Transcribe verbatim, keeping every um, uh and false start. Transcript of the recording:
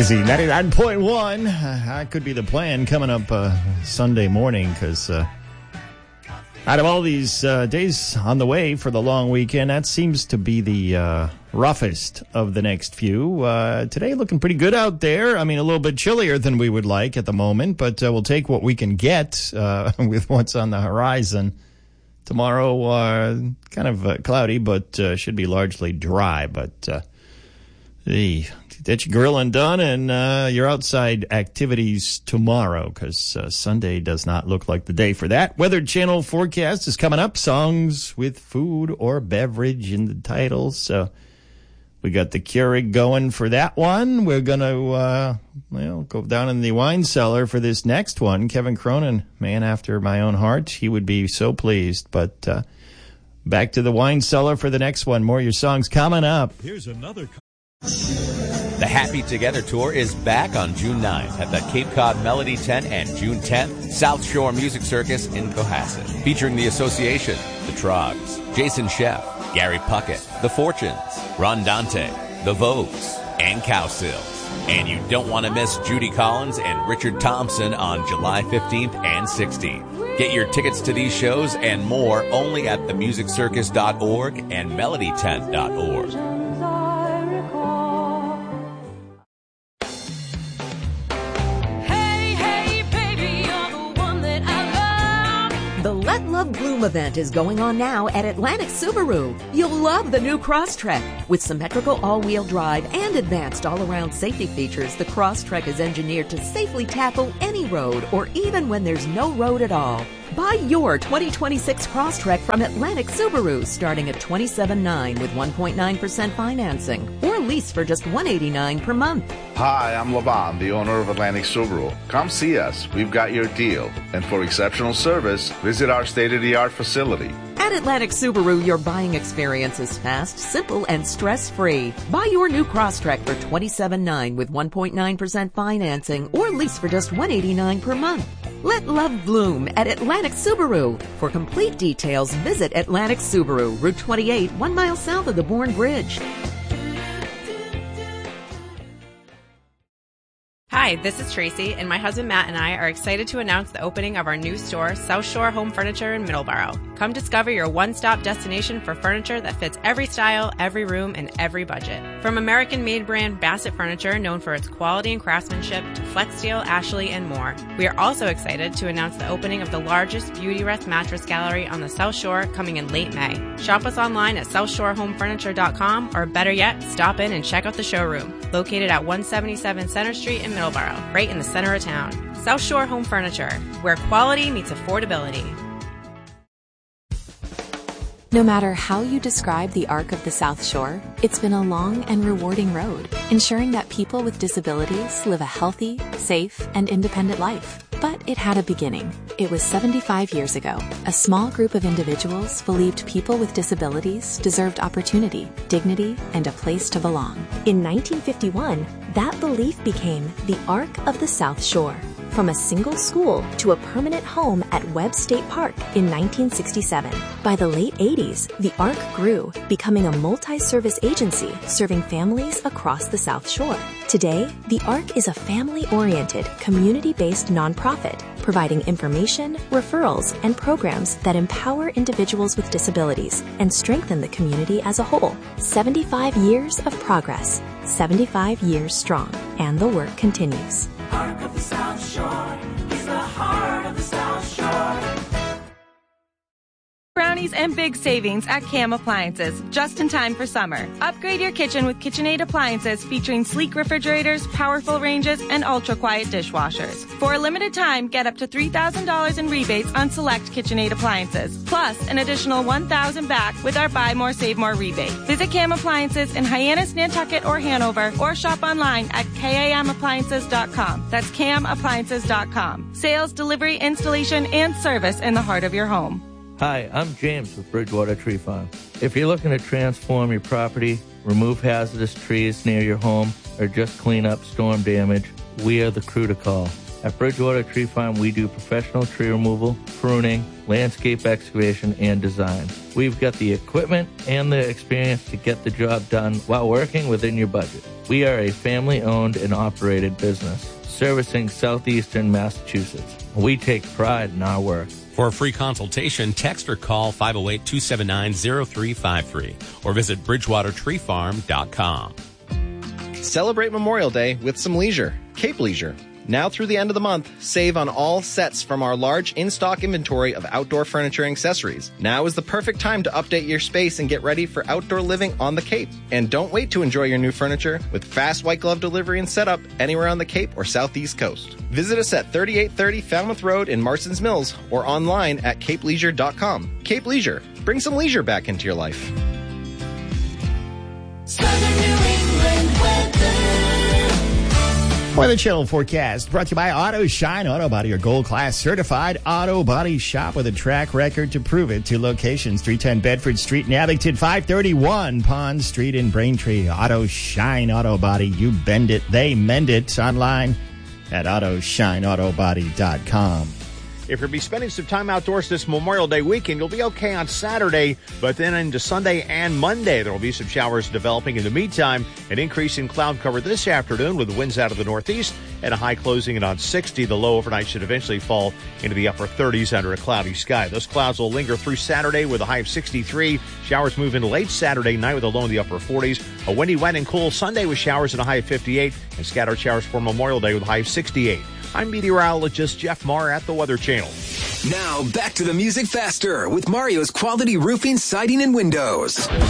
Easy, ninety-nine point one. Uh, that could be the plan coming up uh, Sunday morning, because uh, out of all these uh, days on the way for the long weekend, that seems to be the uh, roughest of the next few. Uh, today looking pretty good out there. I mean, a little bit chillier than we would like at the moment, but uh, we'll take what we can get uh, with what's on the horizon. Tomorrow, uh, kind of uh, cloudy, but uh, should be largely dry, but... Uh, Hey, get your grilling done and uh, your outside activities tomorrow, because uh, Sunday does not look like the day for that. Weather Channel forecast is coming up. Songs with food or beverage in the title. So we got the Keurig going for that one. We're going to uh, well go down in the wine cellar for this next one. Kevin Cronin, man after my own heart. He would be so pleased. But uh, back to the wine cellar for the next one. More of your songs coming up. Here's another... The Happy Together Tour is back on June ninth at the Cape Cod Melody Tent and June tenth, South Shore Music Circus in Cohasset. Featuring the Association, The Trogs, Jason Sheff, Gary Puckett, The Fortunes, Ron Dante, The Vogues, and Cowsills. And you don't want to miss Judy Collins and Richard Thompson on July fifteenth and sixteenth. Get your tickets to these shows and more only at the music circus dot org and melody tent dot org. The Let Love Bloom event is going on now at Atlantic Subaru. You'll love the new Crosstrek. With symmetrical all-wheel drive and advanced all-around safety features, the Crosstrek is engineered to safely tackle any road or even when there's no road at all. Buy your twenty twenty-six Crosstrek from Atlantic Subaru starting at twenty-seven thousand nine hundred dollars with one point nine percent financing or lease for just one hundred eighty-nine dollars per month. Hi, I'm Lavan, the owner of Atlantic Subaru. Come see us. We've got your deal. And for exceptional service, visit our state-of-the-art facility. At Atlantic Subaru, your buying experience is fast, simple, and stress-free. Buy your new Crosstrek for twenty-seven thousand nine hundred dollars with one point nine percent financing or lease for just one hundred eighty-nine dollars per month. Let love bloom at Atlantic Subaru. For complete details, visit Atlantic Subaru, Route twenty-eight, one mile south of the Bourne Bridge. Hi, this is Tracy, and my husband Matt and I are excited to announce the opening of our new store, South Shore Home Furniture in Middleborough. Come discover your one-stop destination for furniture that fits every style, every room, and every budget. From American-made brand Bassett Furniture, known for its quality and craftsmanship, to FlexSteel, Ashley, and more. We are also excited to announce the opening of the largest Beautyrest mattress gallery on the South Shore coming in late May. Shop us online at south shore home furniture dot com, or better yet, stop in and check out the showroom, located at one seventy-seven Center Street in Middleborough, right in the center of town. South Shore Home Furniture, where quality meets affordability. No matter how you describe the arc of the South Shore, it's been a long and rewarding road, ensuring that people with disabilities live a healthy, safe, and independent life. But it had a beginning. It was seventy-five years ago. A small group of individuals believed people with disabilities deserved opportunity, dignity, and a place to belong. In nineteen fifty-one, that belief became the Arc of the South Shore. From a single school to a permanent home at Webb State Park in nineteen sixty-seven. By the late eighties, the ARC grew, becoming a multi-service agency serving families across the South Shore. Today, the ARC is a family-oriented, community-based nonprofit, providing information, referrals, and programs that empower individuals with disabilities and strengthen the community as a whole. seventy-five years of progress, seventy-five years strong, and the work continues. Arc of the South Shore is the heart of the South Shore. Brownies and big savings at Cam Appliances, just in time for summer. Upgrade your kitchen with KitchenAid appliances featuring sleek refrigerators, powerful ranges, and ultra-quiet dishwashers. For a limited time, get up to three thousand dollars in rebates on select KitchenAid appliances, plus an additional one thousand dollars back with our Buy More, Save More rebate. Visit Cam Appliances in Hyannis, Nantucket, or Hanover, or shop online at cam appliances dot com. That's cam appliances dot com. Sales, delivery, installation, and service in the heart of your home. Hi, I'm James with Bridgewater Tree Farm. If you're looking to transform your property, remove hazardous trees near your home, or just clean up storm damage, we are the crew to call. At Bridgewater Tree Farm, we do professional tree removal, pruning, landscape excavation, and design. We've got the equipment and the experience to get the job done while working within your budget. We are a family-owned and operated business servicing southeastern Massachusetts. We take pride in our work. For a free consultation, text or call five oh eight, two seven nine, oh three five three or visit bridgewater tree farm dot com. Celebrate Memorial Day with some leisure. Cape Leisure. Now through the end of the month, save on all sets from our large in-stock inventory of outdoor furniture and accessories. Now is the perfect time to update your space and get ready for outdoor living on the Cape. And don't wait to enjoy your new furniture with fast white glove delivery and setup anywhere on the Cape or Southeast Coast. Visit us at thirty-eight thirty Falmouth Road in Marston's Mills or online at cape leisure dot com. Cape Leisure. Bring some leisure back into your life. Southern New England weather. Weather Channel forecast brought to you by Auto Shine Auto Body, your gold class certified auto body shop with a track record to prove it. Two locations, three ten Bedford Street in Abington, five thirty-one Pond Street in Braintree. Auto Shine Auto Body. You bend it, they mend it. Online at auto shine auto body dot com. If you'll be spending some time outdoors this Memorial Day weekend, you'll be okay on Saturday, but then into Sunday and Monday, there will be some showers developing. In the meantime, an increase in cloud cover this afternoon with winds out of the northeast and a high closing in on sixty. The low overnight should eventually fall into the upper thirties under a cloudy sky. Those clouds will linger through Saturday with a high of sixty-three. Showers move in late Saturday night with a low in the upper forties. A windy, wet, and cool Sunday with showers and a high of fifty-eight, and scattered showers for Memorial Day with a high of sixty-eight. I'm meteorologist Jeff Marr at the Weather Channel. Now back to the music faster with Mario's Quality Roofing, Siding, and Windows.